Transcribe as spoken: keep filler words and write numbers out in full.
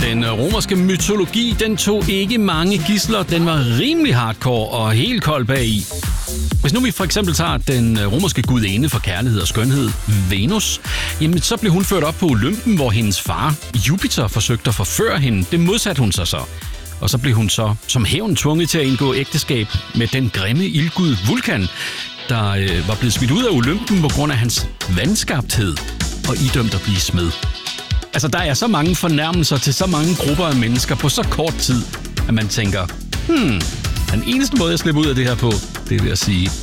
Den romerske mytologi, den tog ikke mange gidsler. Den var rimelig hardcore og helt kold bagi. Hvis nu vi for eksempel tager den romerske gudinde for kærlighed og skønhed, Venus, jamen så blev hun ført op på Olympen, hvor hendes far, Jupiter, forsøgte at forføre hende. Det modsatte hun sig så. Og så blev hun så som hævn tvunget til at indgå ægteskab med den grimme ildgud Vulkan, der øh, var blevet smidt ud af Olympen på grund af hans vandskabthed og idømt at blive smed. Altså, der er så mange fornærmelser til så mange grupper af mennesker på så kort tid, at man tænker, hmm, den eneste måde, jeg slipper ud af det her på, det er ved at sige,